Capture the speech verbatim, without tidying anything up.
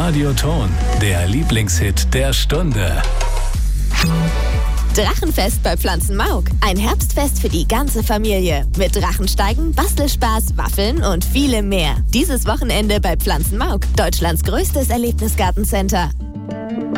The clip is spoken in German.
Radioton, der Lieblingshit der Stunde. Drachenfest bei Pflanzenmauk. Ein Herbstfest für die ganze Familie. Mit Drachensteigen, Bastelspaß, Waffeln und vielem mehr. Dieses Wochenende bei Pflanzenmauk, Deutschlands größtes Erlebnisgartencenter.